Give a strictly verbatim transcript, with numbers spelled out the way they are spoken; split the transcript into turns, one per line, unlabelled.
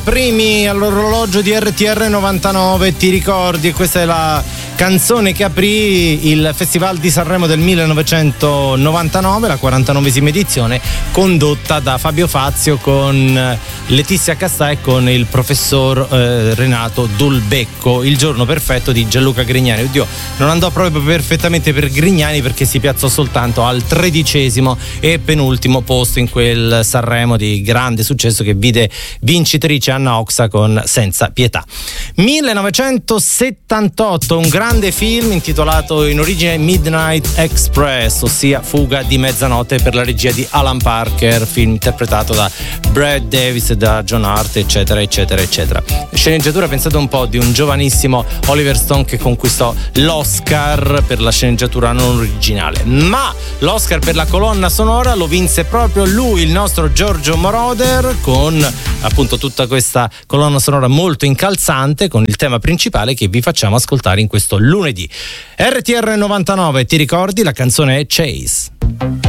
Primi all'orologio di R T R novantanove, ti ricordi? E questa è la canzone che aprì il Festival di Sanremo del millenovecentonovantanove, la quarantanovesima edizione, condotta da Fabio Fazio con Letizia Castà e con il professor eh, Renato Dulbecco. Il giorno perfetto di Gianluca Grignani. Oddio, non andò proprio perfettamente per Grignani, perché si piazzò soltanto al tredicesimo e penultimo posto in quel Sanremo di grande successo che vide vincitrice Anna Oxa con Senza pietà. millenovecentosettantotto, un grande film intitolato in origine Midnight Express, ossia Fuga di mezzanotte, per la regia di Alan Parker, film interpretato da Brad Davis, da John Hurt, eccetera eccetera eccetera. Sceneggiatura, pensate un po', di un giovanissimo Oliver Stone che conquistò l'Oscar per la sceneggiatura non originale, ma l'Oscar per la colonna sonora lo vinse proprio lui, il nostro Giorgio Moroder, con appunto tutta questa colonna sonora molto incalzante, con il tema principale che vi facciamo ascoltare in questo lunedì. R T R novantanove, ti ricordi? La canzone è Chase.